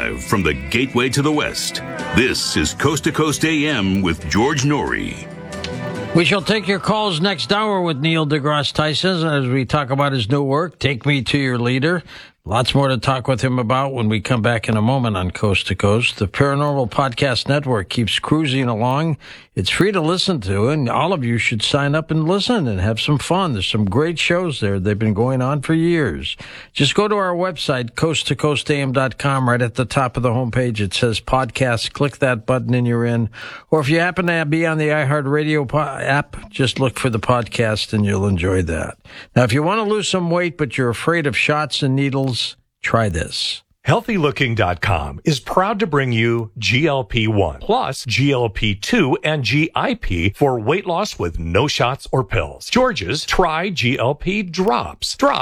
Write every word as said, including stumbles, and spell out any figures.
Live from the gateway to the West, this is Coast to Coast A M with George Norrie. We shall take your calls next hour with Neil deGrasse Tyson as we talk about his new work, Take Me to Your Leader. Lots more to talk with him about when we come back in a moment on Coast to Coast. The Paranormal Podcast Network keeps cruising along. It's free to listen to, and all of you should sign up and listen and have some fun. There's some great shows there. They've been going on for years. Just go to our website, coast to coast a m dot com. Right at the top of the homepage, it says podcasts. Click that button and you're in. Or if you happen to be on the iHeartRadio po- app, just look for the podcast and you'll enjoy that. Now, if you want to lose some weight but you're afraid of shots and needles, try this. healthy looking dot com is proud to bring you G L P one plus G L P two and G I P for weight loss with no shots or pills. George's Try G L P Drops. Drops